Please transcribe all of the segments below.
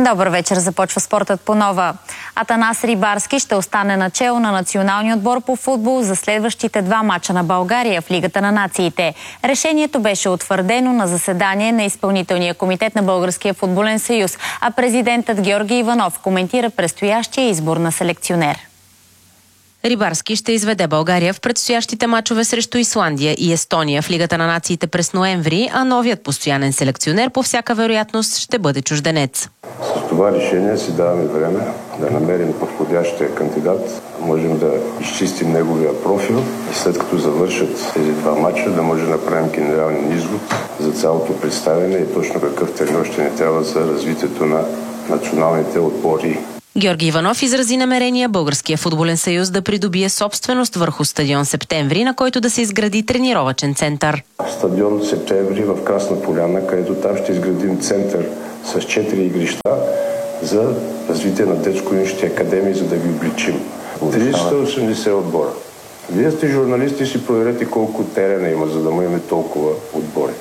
Добър вечер, започва спортът по нова. Атанас Рибарски ще остане начело на националния отбор по футбол за следващите 2 мача на България в Лигата на нациите. Решението беше утвърдено на заседание на изпълнителния комитет на Българския футболен съюз, а президентът Георги Иванов коментира предстоящия избор на селекционер. Рибарски ще изведе България в предстоящите мачове срещу Исландия и Естония в Лигата на нациите през ноември, а новият постоянен селекционер по всяка вероятност ще бъде чужденец. С това решение си даваме време да намерим подходящия кандидат, можем да изчистим неговия профил и след като завършат тези 2 мача да може да направим генерален извод за цялото представяне и точно какъв треньор ще ни трябва за развитието на националните отбори. Георги Иванов изрази намерение Българския футболен съюз да придобие собственост върху стадион Септември, на който да се изгради тренировъчен център. Стадион Септември в Красна поляна, където там ще изградим център с 4 игрища за развитие на детско-юношески академии, за да ги обличим. 380 отбора. Вие сте журналисти и си проверете колко терена има, за да имаме толкова отбори.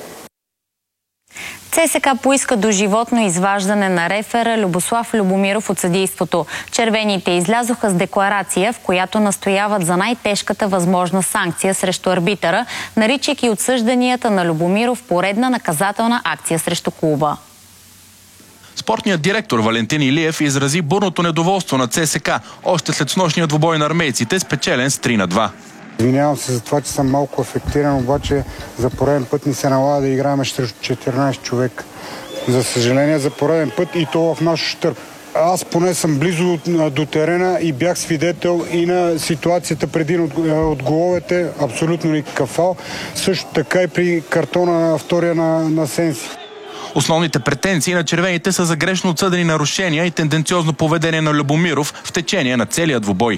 ЦСКА поиска доживотно изваждане на рефера Любослав Любомиров от съдийството. Червените излязоха с декларация, в която настояват за най-тежката възможна санкция срещу арбитъра, наричайки отсъжданията на Любомиров поредна наказателна акция срещу клуба. Спортният директор Валентин Илиев изрази бурното недоволство на ЦСКА още след снощния двубой на армейците, спечелен с 3-2. Извинявам се за това, че съм малко афектиран, обаче за пореден път ни се налага да играем срещу 14 човека. За съжаление, за пореден път и то в наш щърб. Аз поне съм близо до терена и бях свидетел и на ситуацията преди от головете, абсолютно никакъв фал. Също така и при картона втория на Сенси. Основните претенции на червените са за грешно отсъдени нарушения и тенденциозно поведение на Любомиров в течение на целия двубой.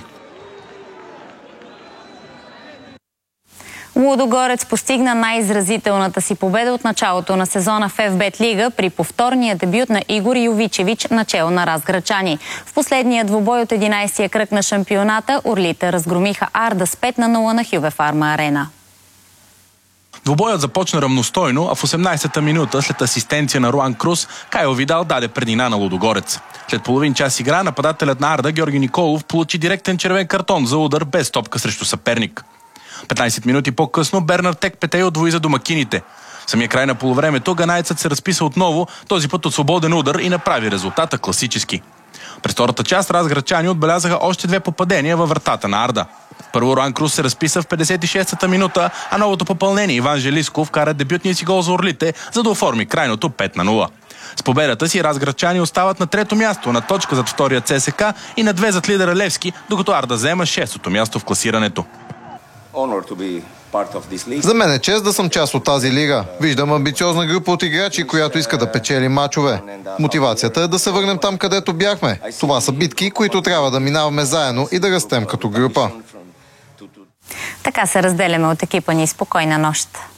Лудогорец постигна най-изразителната си победа от началото на сезона в ФБ Лига при повторния дебют на Игор Йовичевич начело на разграчани. В последния двубой от 11-я кръг на шампионата орлите разгромиха Арда с 5-0 на Хюве Фарма Арена. Двубоят започна равностойно, а в 18-та минута след асистенция на Руан Крус, Кайо Видал даде преднина на Лудогорец. След половин час игра нападателят на Арда Георги Николов получи директен червен картон за удар без топка срещу съперник. 15 минути по-късно Бернар Текпетей отвои за домакините. В самия край на полувремето ганаецът се разписа отново, този път от свободен удар и направи резултата класически. През втората част разграчани отбелязаха още 2 попадения във вратата на Арда. Първо Руан Крус се разписа в 56-та минута, а новото попълнение Иван Желисков вкара дебютния си гол за орлите, за да оформи крайното 5-0. С победата си разграчани остават на 3-то място, на точка зад втория ЦСКА и на 2 зад лидера Левски, докато Арда взема 6-то място в класирането. За мен е чест да съм част от тази лига. Виждам амбициозна група от играчи, която иска да печели мачове. Мотивацията е да се върнем там, където бяхме. Това са битки, които трябва да минаваме заедно и да растем като група. Така се разделяме от екипа ни. Спокойна нощ.